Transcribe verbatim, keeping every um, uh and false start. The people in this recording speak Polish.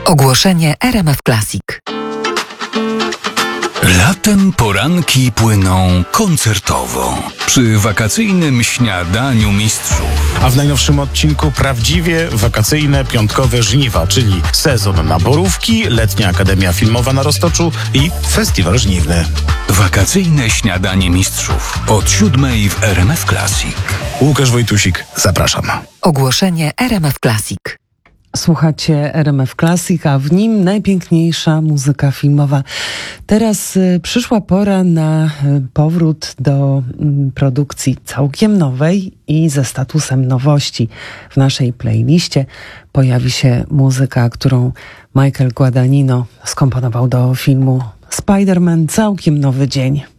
Ogłoszenie R M F Classic. Latem poranki płyną koncertowo przy wakacyjnym śniadaniu mistrzów. A w najnowszym odcinku prawdziwie wakacyjne piątkowe żniwa, czyli sezon na borówki, letnia Akademia Filmowa na Roztoczu i festiwal żniwny. Wakacyjne śniadanie mistrzów od siódmej w R M F Classic. Łukasz Wojtusik, zapraszam. Ogłoszenie R M F Classic. Słuchacie R M F Classic, a w nim najpiękniejsza muzyka filmowa. Teraz y, przyszła pora na y, powrót do y, produkcji całkiem nowej i ze statusem nowości. W naszej playliście pojawi się muzyka, którą Michael Guadagnino skomponował do filmu Spider-Man Całkiem Nowy Dzień.